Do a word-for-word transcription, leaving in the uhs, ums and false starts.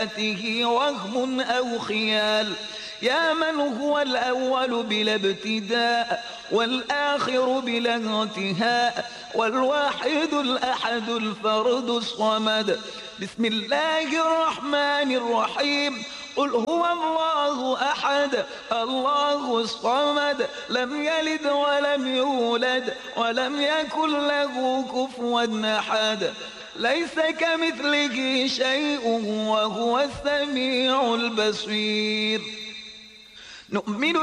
وهم أو خيال، يا من هو الأول بلا ابتداء والآخر بلا انتهاء والواحد الأحد الفرد الصمد. بسم الله الرحمن الرحيم. قل هو الله أحد الله الصمد، لم يلد ولم يولد ولم يكن له كفوا أحد، ليس كمثله شيء وهو السميع البصير. نؤمن